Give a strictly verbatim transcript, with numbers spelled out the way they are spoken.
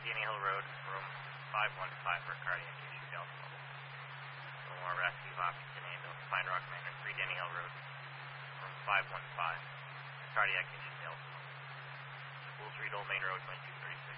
Danny Hill Road, room five one five for cardiac issue Delta level. No more rescue Washington ambulance, Pine Rock Manor, three Danny Hill Road, room five one five, cardiac issue Delta level. School Street, Old Main Road, twenty-two thirty-six.